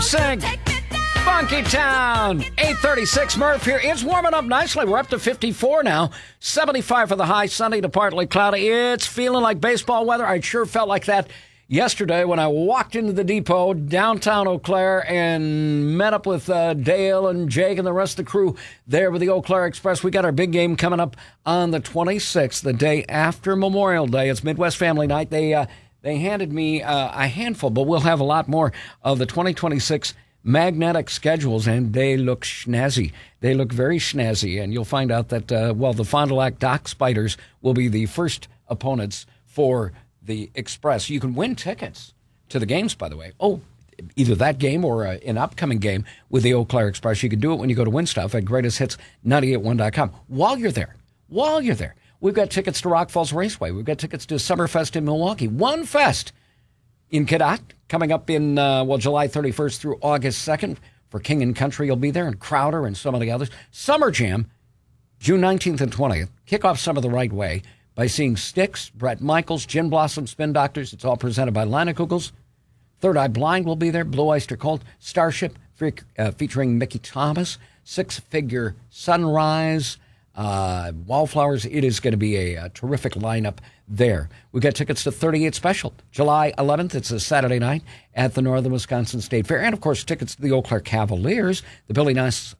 Sync. Funky Town. 8:36. Murph here. It's warming up nicely. We're up to 54 now. 75 for the high. Sunny to partly cloudy. It's feeling like baseball weather. I sure felt like that yesterday when I walked into the depot downtown Eau Claire and met up with Dale and Jake and the rest of the crew there with the Eau Claire Express. We got our big game coming up on the 26th, the day after Memorial Day. It's Midwest Family Night. They handed me a handful, but we'll have a lot more of the 2026 magnetic schedules, and they look snazzy. They look very snazzy, and you'll find out that, the Fond du Lac Dock Spiders will be the first opponents for the Express. You can win tickets to the games, by the way. Oh, either that game or an upcoming game with the Eau Claire Express. You can do it when you go to win stuff at greatesthits981.com. While you're there, we've got tickets to Rock Falls Raceway. We've got tickets to Summerfest in Milwaukee. One Fest in Cadott coming up in, July 31st through August 2nd. For King and Country, you'll be there, and Crowder and some of the others. Summer Jam, June 19th and 20th. Kick off Summer the right way by seeing Styx, Brett Michaels, Gin Blossom, Spin Doctors. It's all presented by Leinenkugel's. Third Eye Blind will be there. Blue Oyster Cult, Starship, featuring Mickey Thomas, Six Figure Sunrise, Wallflowers. It is going to be a terrific lineup there. We've got tickets to 38 Special, July 11th. It's a Saturday night at the Northern Wisconsin State Fair. And, of course, tickets to the Eau Claire Cavaliers. The Billy Noss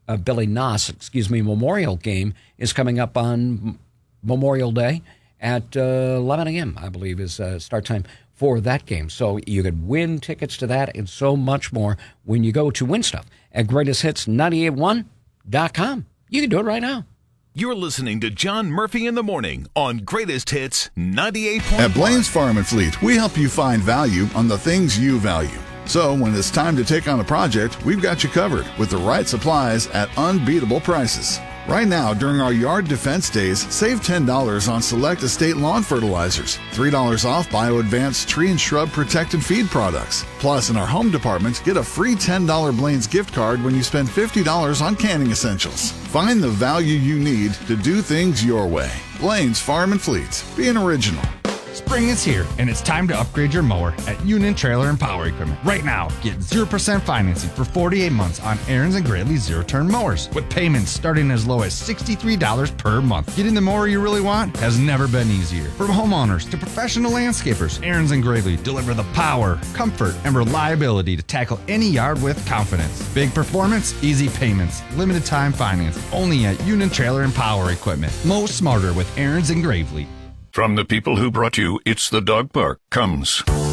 Memorial game is coming up on Memorial Day at 11 a.m., I believe, is start time for that game. So you could win tickets to that and so much more when you go to win stuff at greatesthits981.com. You can do it right now. You're listening to John Murphy in the Morning on Greatest Hits 98.1. At Blaine's Farm and Fleet, we help you find value on the things you value. So when it's time to take on a project, we've got you covered with the right supplies at unbeatable prices. Right now, during our Yard Defense Days, save $10 on select estate lawn fertilizers, $3 off Bio Advanced tree and shrub protect and feed products. Plus, in our home department, get a free $10 Blaine's gift card when you spend $50 on canning essentials. Find the value you need to do things your way. Blaine's Farm and Fleet. Be an original. Spring is here, and it's time to upgrade your mower at Union Trailer and Power Equipment. Right now, get 0% financing for 48 months on Aaron's and Greeley zero-turn mowers, with payments starting as low as $63 per month. Getting the mower you really want has never been easier. From homeowners to professional landscapers, Aaron's and Greeley deliver the power, comfort, and reliability to tackle any yard with confidence. Big performance, easy payments, limited time finance, only at Union Trailer and Power Equipment. Mow smarter with Aaron's and Greeley. From the people who brought you It's the Dog Park comes